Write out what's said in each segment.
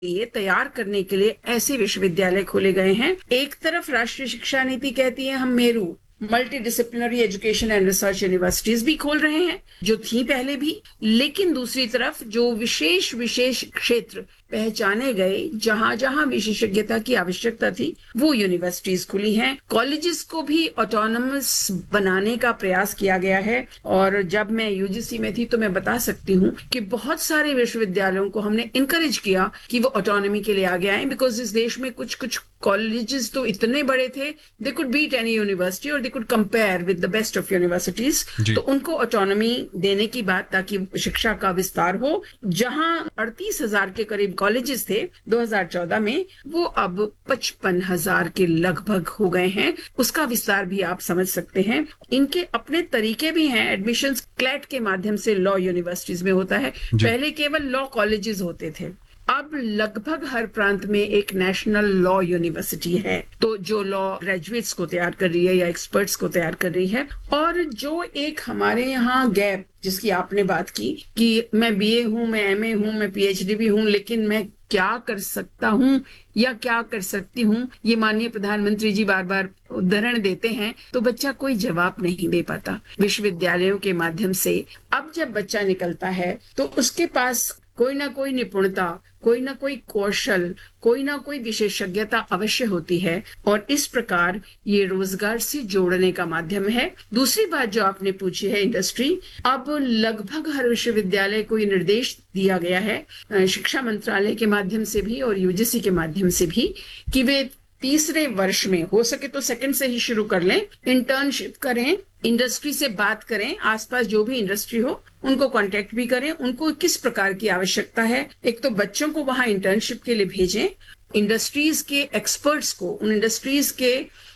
ये तैयार करने के लिए ऐसे विश्वविद्यालय खोले गए हैं। एक तरफ राष्ट्रीय शिक्षा नीति कहती है हम Meru multi disciplinary education and research universities भी खोल रहे हैं, जो थी पहले भी, लेकिन दूसरी तरफ जो विशेष विशेष क्षेत्र पहचाने गए जहां जहां विशेषज्ञता की आवश्यकता थी वो यूनिवर्सिटीज खुली हैं। कॉलेजेस को भी ऑटोनमस बनाने का प्रयास किया गया है, और जब मैं यूजीसी में थी तो मैं बता सकती हूँ कि बहुत सारे विश्वविद्यालयों को हमने इनकरेज किया कि वो ऑटोनॉमी के लिए आगे आए, बिकॉज इस देश में कुछ कुछ कॉलेजेस तो इतने बड़े थे, they could beat any university और they could compare with the best of universities. तो उनको ऑटोनॉमी देने की बात, ताकि शिक्षा का विस्तार हो। जहां 38,000 के करीब कॉलेजेस थे 2014 में, वो अब 55,000 के लगभग हो गए हैं। उसका विस्तार भी आप समझ सकते हैं। इनके अपने तरीके भी हैं। एडमिशंस क्लैट के माध्यम से लॉ यूनिवर्सिटीज में होता है, पहले केवल लॉ कॉलेजेस होते थे, अब लगभग हर प्रांत में एक नेशनल लॉ यूनिवर्सिटी है, तो जो लॉ ग्रेजुएट्स को तैयार कर रही है या एक्सपर्ट्स को तैयार कर रही है। और जो एक हमारे यहाँ गैप जिसकी आपने बात की कि मैं बीए हूं, मैं एमए हूं, मैं पीएचडी भी हूं, लेकिन मैं क्या कर सकता हूं या क्या कर सकती हूं, ये माननीय प्रधानमंत्री जी बार बार उदाहरण देते हैं, तो बच्चा कोई जवाब नहीं दे पाता। विश्वविद्यालयों के माध्यम से अब जब बच्चा निकलता है तो उसके पास कोई ना कोई निपुणता, कोई ना कोई कौशल, कोई ना कोई विशेषज्ञता अवश्य होती है, और इस प्रकार ये रोजगार से जोड़ने का माध्यम है। दूसरी बात जो आपने पूछी है इंडस्ट्री, अब लगभग हर विश्वविद्यालय को ये निर्देश दिया गया है शिक्षा मंत्रालय के माध्यम से भी और यूजीसी के माध्यम से भी कि वे तीसरे वर्ष में हो सके तो सेकंड से ही शुरू कर लें, इंटर्नशिप करें, इंडस्ट्री से बात करें, आसपास जो भी इंडस्ट्री हो उनको कांटेक्ट भी करें, उनको किस प्रकार की आवश्यकता है। एक तो बच्चों को वहां इंटर्नशिप के लिए भेजें, इंडस्ट्रीज के एक्सपर्ट्स को, उन इंडस्ट्रीज के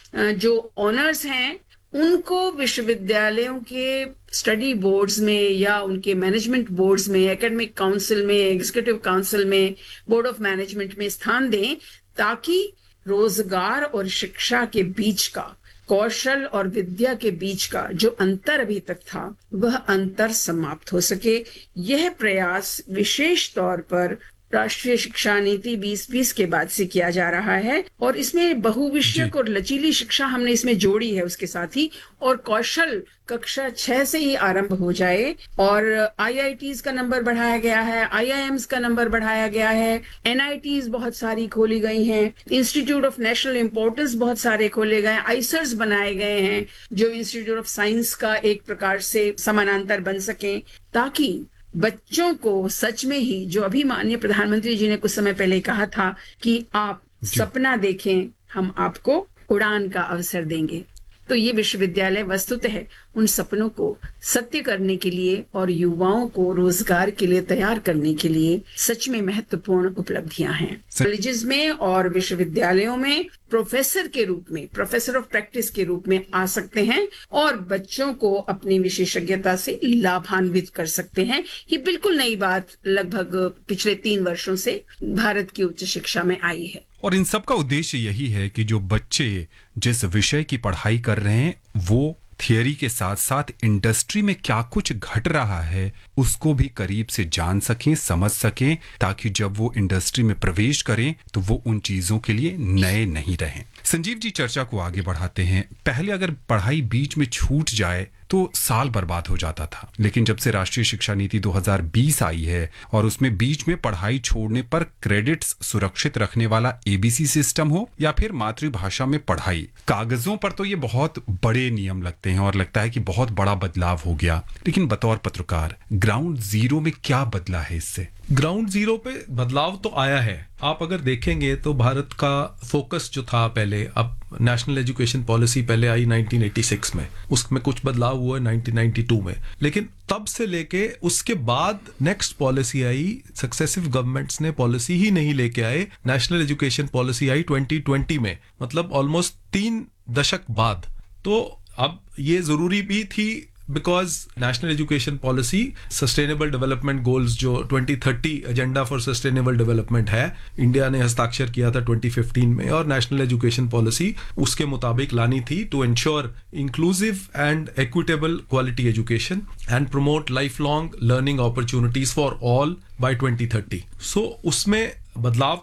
जो ओनर्स हैं उनको विश्वविद्यालयों के स्टडी बोर्ड्स में या उनके मैनेजमेंट बोर्ड्स में, एकेडमिक काउंसिल में, एग्जीक्यूटिव काउंसिल में, बोर्ड ऑफ मैनेजमेंट में स्थान दें, ताकि रोजगार और शिक्षा के बीच का, कौशल और विद्या के बीच का जो अंतर अभी तक था वह अंतर समाप्त हो सके। यह प्रयास विशेष तौर पर राष्ट्रीय शिक्षा नीति 2020 के बाद से किया जा रहा है, और इसमें बहुविषयक और लचीली शिक्षा हमने इसमें जोड़ी है उसके साथ ही, और कौशल कक्षा 6 से ही आरंभ हो जाए, और आईआईटीज का नंबर बढ़ाया गया है, आईआईएम्स का नंबर बढ़ाया गया है, एनआईटीज बहुत सारी खोली गई हैं, इंस्टीट्यूट ऑफ नेशनल इंपोर्टेंस बहुत सारे खोले गए, आईसर्स बनाए गए हैं जो इंस्टीट्यूट ऑफ साइंस का एक प्रकार से समानांतर बन सके, ताकि बच्चों को सच में ही, जो अभी माननीय प्रधानमंत्री जी ने कुछ समय पहले कहा था कि आप सपना देखें, हम आपको उड़ान का अवसर देंगे, तो ये विश्वविद्यालय वस्तुतः उन सपनों को सत्य करने के लिए और युवाओं को रोजगार के लिए तैयार करने के लिए सच में महत्वपूर्ण उपलब्धियां हैं। कॉलेजेस में और विश्वविद्यालयों में प्रोफेसर के रूप में, प्रोफेसर ऑफ प्रैक्टिस के रूप में आ सकते हैं और बच्चों को अपनी विशेषज्ञता से लाभान्वित कर सकते हैं। ये बिल्कुल नई बात लगभग पिछले 3 वर्षों से भारत की उच्च शिक्षा में आई है। और इन सब का उद्देश्य यही है कि जो बच्चे जिस विषय की पढ़ाई कर रहे हैं वो थियरी के साथ साथ इंडस्ट्री में क्या कुछ घट रहा है उसको भी करीब से जान सकें, समझ सकें, ताकि जब वो इंडस्ट्री में प्रवेश करें तो वो उन चीजों के लिए नए नहीं रहें। संजीव जी, चर्चा को आगे बढ़ाते हैं। पहले अगर पढ़ाई बीच में छूट जाए तो साल बर्बाद हो जाता था, लेकिन जब से राष्ट्रीय शिक्षा नीति 2020 आई है और उसमें बीच में पढ़ाई छोड़ने पर क्रेडिट्स सुरक्षित रखने वाला एबीसी सिस्टम हो या फिर मातृभाषा में पढ़ाई, कागजों पर तो ये बहुत बड़े नियम लगते हैं और लगता है कि बहुत बड़ा बदलाव हो गया, लेकिन बतौर पत्रकार ग्राउंड जीरो में क्या बदला है इससे? ग्राउंड जीरो पे बदलाव तो आया है। आप अगर देखेंगे तो भारत का फोकस जो था पहले, अब नेशनल एजुकेशन पॉलिसी पहले आई 1986 में, उसमें कुछ बदलाव हुआ 1992 में, लेकिन तब से लेके उसके बाद नेक्स्ट पॉलिसी आई, सक्सेसिव गवर्नमेंट्स ने पॉलिसी ही नहीं लेके आए। नेशनल एजुकेशन पॉलिसी आई 2020 में, मतलब ऑलमोस्ट 3 दशक बाद। तो अब ये जरूरी भी थी because national education policy sustainable development goals जो 2030 एजेंडा फॉर सस्टेनेबल डेवलपमेंट है, इंडिया ने हस्ताक्षर किया था 2015 में, और नेशनल एजुकेशन पॉलिसी उसके मुताबिक लानी थी to ensure inclusive and equitable quality education and promote life long learning opportunities for all bye 2030। सो उसमें बदलाव